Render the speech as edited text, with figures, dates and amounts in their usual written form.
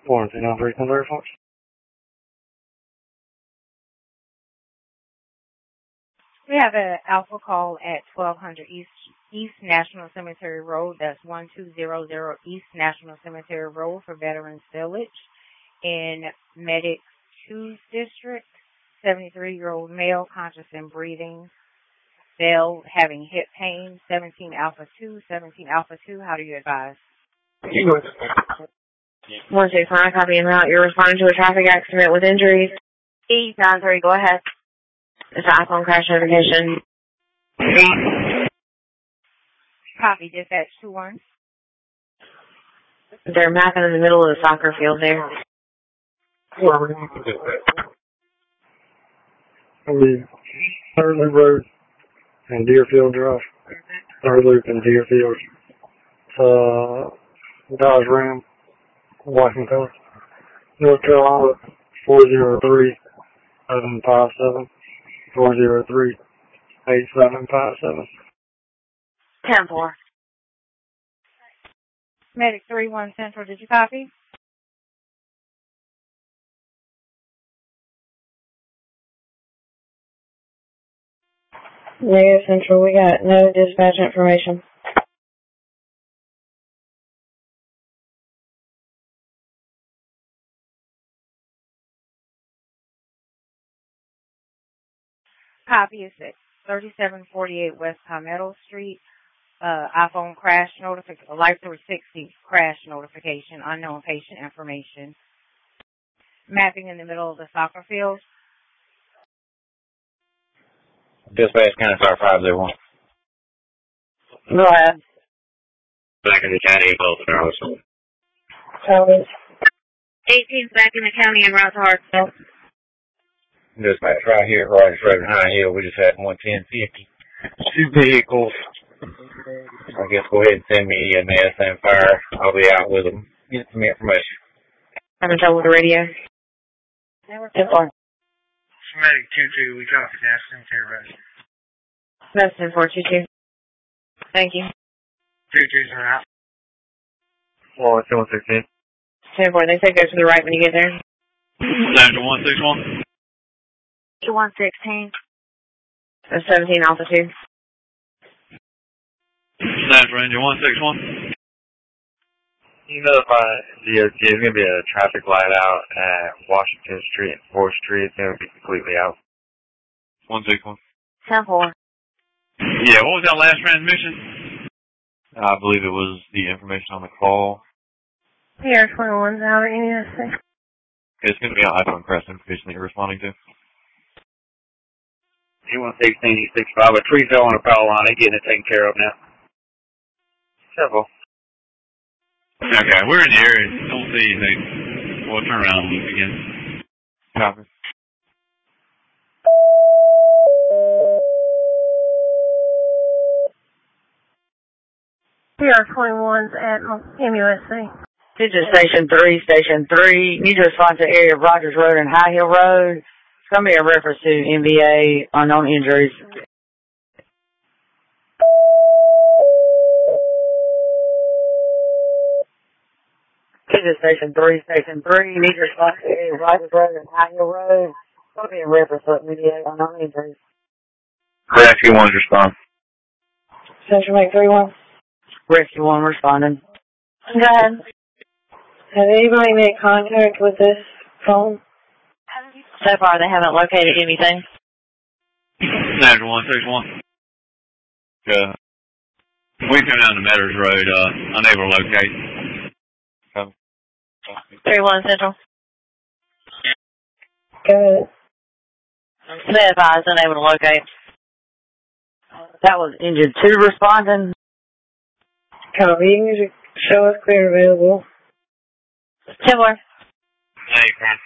Quarantine on 334. We have an alpha call at 1200 East National Cemetery Road. That's 1200 East National Cemetery Road for Veterans Village in Medic 2 District. 73-year-old male, conscious and breathing. Bell having hip pain. 17 Alpha 2. How do you advise? 169, copy en route. You're responding to a traffic accident with injuries. E93, go ahead. It's an iPhone crash notification. Copy, dispatch 2-1. They're mapping in the middle of the soccer field there. Third Loop Road and Deerfield Drive. Third Loop and Deerfield. Dodge Ram, Washington, North Carolina, 403-757. 403-8757. 10-4. Medic 3-1 Central, did you copy? Negative Central, we got no dispatch information. Copy is at 3748 West Palmetto Street. iPhone crash notification, Life 360 crash notification, unknown patient information. Mapping in the middle of the soccer field. Dispatch County Fire 501. Go ahead. Back in the county, both are also. Copy. 18's back in the county en route to Hartsville. Dispatch right here at Rogers Road and High Hill. We just had 11050. 2 vehicles. I guess go ahead and send me EMS and fire. I'll be out with them. Get some information. Having trouble with the radio? 10-4. Medic 2-2, we copy that Cemetery Road. That's 10-4, 2-2. Thank you. 2-2's are out. Well, it's 116. 10-4, they say go to the right when you get there. Down to 161. 116. That's 17 Alpha 2. That's Ranger 161. You notify DOT there's going to be a traffic light out at Washington Street and 4th Street. It's going to be completely out. 161. 10-4. Yeah, what was that last transmission? I believe it was the information on the call. Here, 21's out at NESC. It's going to be an iPhone crash information that you're responding to. E116, E65, a tree fell on a power line. They're getting it taken care of now. Several. Okay, we're in the area. Don't see anything. We'll turn around and look again. Copy. PR21's at MUSC. This is Station 3. Need to respond to area of Rogers Road and High Hill Road. It's going to be a reference to NBA unknown injuries. This is Station 3. Need to respond to area of Rogers Road and High Hill Road. It's going to be a reference to NBA unknown injuries. Rescue 1's respond. Central Make 3-1. Rescue 1 responding. Go ahead. Has anybody made contact with this phone? So far, they haven't located anything. Central 161. We come down to Meadows Road, unable to locate. 3-1 Central. Go ahead. They advised unable to locate. That was injured 2 responding. Copy. You can show us clear available. 10-4. Hey, Fran.